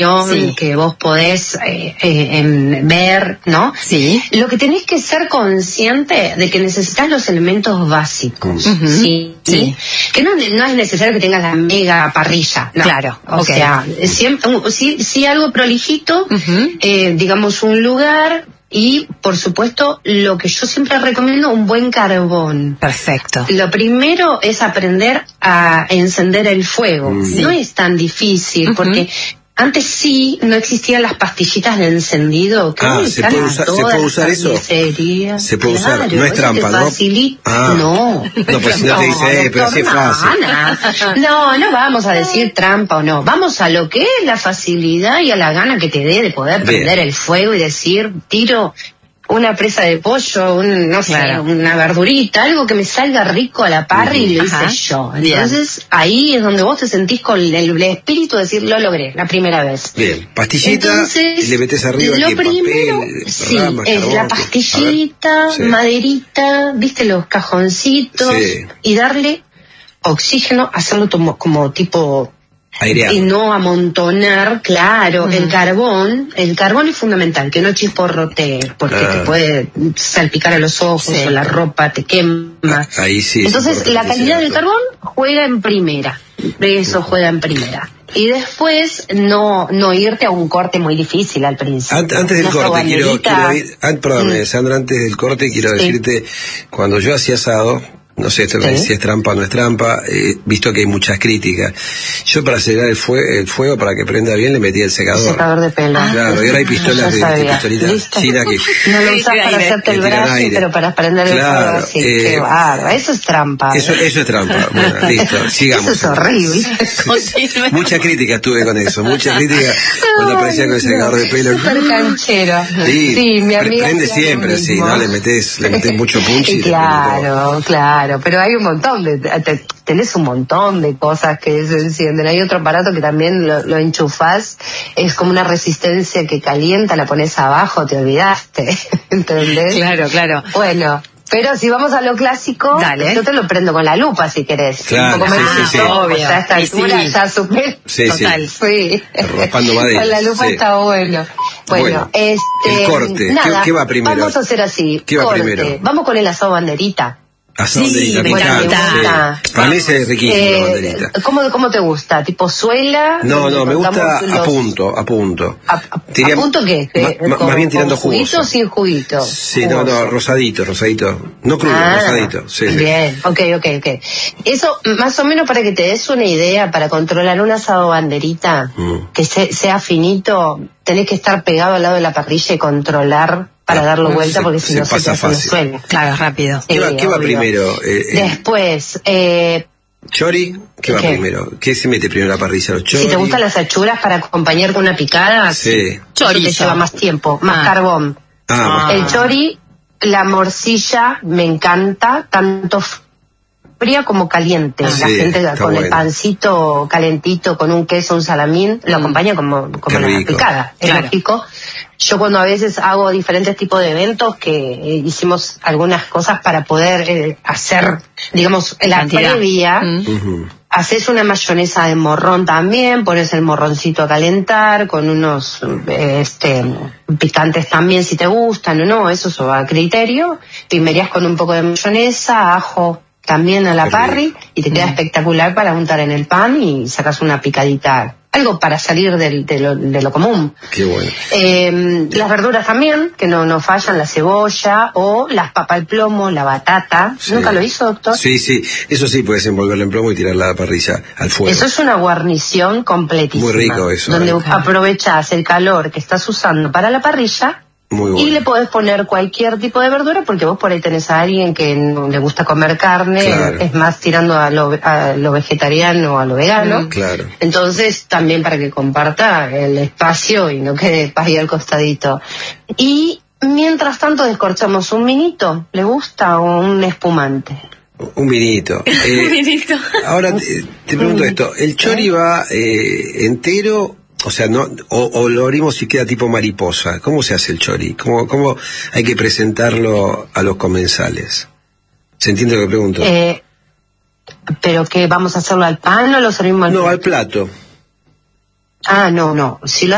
sí, que vos podés ver, ¿no? Sí. Lo que tenés que ser consciente de que necesitas los elementos básicos, ¿sí? Sí. Que no es necesario que tengas la mega parrilla, ¿no? Claro, O sea, siempre, sí algo prolijito, digamos un lugar. Y, por supuesto, lo que yo siempre recomiendo, un buen carbón. Perfecto. Lo primero es aprender a encender el fuego. No es tan difícil, porque antes sí no existían las pastillitas de encendido. Que ¿se puede usar eso? Se puede usar, no es trampa, ¿no? No. No, pues si no te dice, pero así es fácil. No vamos a decir trampa o no. Vamos a lo que es la facilidad y a la gana que te dé de poder prender el fuego y decir, tiro una presa de pollo, una verdurita, algo que me salga rico a la parrilla y lo hice yo. Entonces, ahí es donde vos te sentís con el espíritu de decir, lo logré, la primera vez. Bien, pastillita, entonces, y le metes arriba lo primero, papel, es la pastillita, maderita, viste los cajoncitos, y darle oxígeno, hacerlo como tipo... aireado. Y no amontonar, claro, el carbón es fundamental, que no chisporrotee, porque te puede salpicar a los ojos o la ropa te quema. Ahí sí. Entonces, la calidad del carbón juega en primera, eso juega en primera. Y después, no irte a un corte muy difícil al principio. Antes del corte, quiero ir, perdóname, Sandra, antes del corte quiero decirte, cuando yo hacía asado, no sé si es trampa o no es trampa, visto que hay muchas críticas. Yo para acelerar el fuego, para que prenda bien, le metía el secador. El secador de pelo. Claro, y ahora hay pistolas pistolitas chinas que... No lo usás para hacerte el brazo, pero para prender el fuego así. Qué bárbaro. Eso es trampa. Eso es trampa. Bueno, listo, sigamos. Eso es horrible. Mucha crítica tuve con eso, mucha crítica cuando aparecía con el secador de pelo. Súper canchero. Sí, mi amiga prende siempre así, ¿no? Le metés mucho punch y claro, pero hay un montón tenés un montón de cosas que se encienden. Hay otro aparato que también lo enchufás, es como una resistencia que calienta, la pones abajo, te olvidaste, ¿entendés? Claro. Bueno, pero si vamos a lo clásico, yo te lo prendo con la lupa si querés. Claro, un poco más obvio. Ya a esta altura ya supé. Total. Sí. Raspando madera. Con la lupa está bueno. Bueno, el corte, nada, ¿qué va primero? Vamos a hacer así. ¿Qué va primero? Vamos con el asado banderita. Sí, me encanta. Para mí es riquísimo la banderita. ¿Cómo te gusta? ¿Tipo suela? No, me gusta a punto. ¿A punto qué? Más bien tirando jugos. ¿Juguito o sin juguito? Sí, no, rosadito. No crudo, rosadito. Sí. Bien, ok. Eso, más o menos para que te des una idea, para controlar un asado banderita, que sea finito, tenés que estar pegado al lado de la parrilla y controlar para darlo vuelta, porque si no se te hace una suela. Claro, rápido. ¿Qué va primero? Después, ¿chori? ¿Qué va primero? ¿Qué se mete primero en la parrilla? ¿Los chori? Si te gustan las achuras para acompañar con una picada, chori te lleva más tiempo, más carbón. El chori, la morcilla, me encanta, tanto fría como caliente. La gente con el pancito calentito, con un queso, un salamín, lo acompaña como la picada. Es lógico. Yo cuando a veces hago diferentes tipos de eventos, que hicimos algunas cosas para poder hacer, digamos, la previa, haces una mayonesa de morrón también, pones el morroncito a calentar, con unos picantes también si te gustan o no, eso va a criterio, pimerías con un poco de mayonesa, ajo también a la parry, y te queda espectacular para untar en el pan y sacas una picadita. Algo para salir de lo común. Qué bueno. Las verduras también, que no fallan, la cebolla o las papas al plomo, la batata. ¿Nunca lo hizo, doctor? Sí, eso sí, puedes envolverla en plomo y tirarla a la parrilla al fuego. Eso es una guarnición completísima. Muy rico eso. Donde aprovechás el calor que estás usando para la parrilla. Muy bueno. Y le podés poner cualquier tipo de verdura, porque vos por ahí tenés a alguien que no le gusta comer carne, es más tirando a lo vegetariano o a lo vegano. Claro. Entonces, también para que comparta el espacio y no quede ahí al costadito. Y mientras tanto descorchamos un vinito, ¿le gusta? O un espumante. Un vinito. Un vinito. Ahora te pregunto esto, ¿el chori va entero? O sea, no, o lo abrimos y queda tipo mariposa. ¿Cómo se hace el chori? ¿Cómo hay que presentarlo a los comensales? ¿Se entiende lo que pregunto? ¿Pero qué, vamos a hacerlo al pan o lo servimos al plato? No, al plato. No. Si lo